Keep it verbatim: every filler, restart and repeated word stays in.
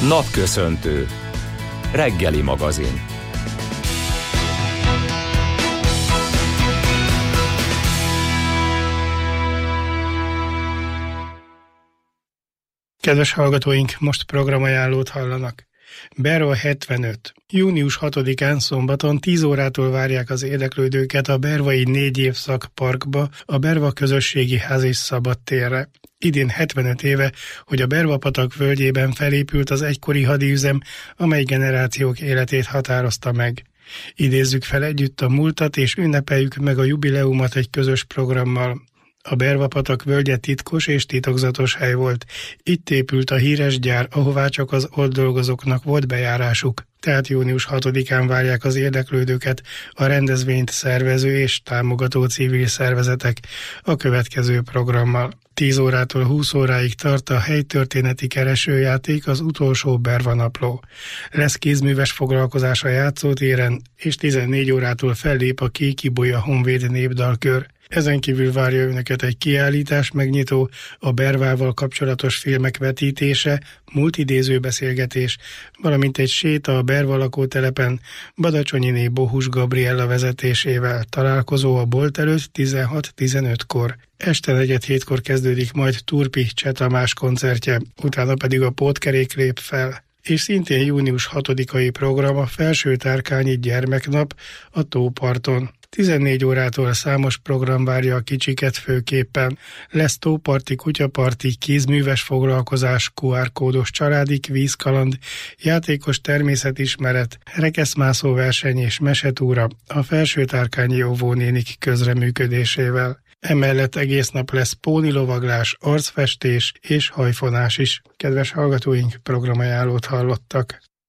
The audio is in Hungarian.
Napköszöntő. Reggeli magazin. Kedves hallgatóink, most programajánlót hallanak. Berva hetvenöt. június hatodikán szombaton tíz órától várják az érdeklődőket a Bervai négy évszak parkba, a Berva közösségi ház és szabadtérre. Idén hetvenöt éve, hogy a Berva-patak völgyében felépült az egykori hadiüzem, amely generációk életét határozta meg. Idézzük fel együtt a múltat és ünnepeljük meg a jubileumot egy közös programmal. A Berva-patak völgye titkos és titokzatos hely volt. Itt épült a híres gyár, ahová csak az ott dolgozóknak volt bejárásuk. Tehát június hatodikán várják az érdeklődőket a rendezvényt szervező és támogató civil szervezetek a következő programmal. tíz órától húsz óráig tart a helytörténeti keresőjáték, az utolsó Berva napló. Lesz kézműves foglalkozás a játszótéren, és tizennégy órától fellép a Kékibolya Honvéd népdalkör. Ezen kívül várja önöket egy kiállítás megnyitó, a Bervával kapcsolatos filmek vetítése, multidéző beszélgetés, valamint egy séta a Berva lakótelepen Badacsonyiné Bohus Gabriella vezetésével, találkozó a bolt előtt tizenhat tizenötkor. Este negyed hétkor kezdődik majd Turpi Cseh Tamás koncertje, utána pedig a Pótkerék lép fel. És szintén június hatodikai program a Felső-Tárkányi Gyermeknap a tóparton. tizennégy órától számos program várja a kicsiket főképpen. Lesz tóparti, kutyaparti, kézműves foglalkozás, kú ár kódos családi kvízkaland, játékos természetismeret, rekeszmászó verseny és mesetúra a Felső-Tárkányi óvónénik közreműködésével. Emellett egész nap lesz pónilovaglás, arcfestés és hajfonás is. Kedves hallgatóink, programajánlót hallottak.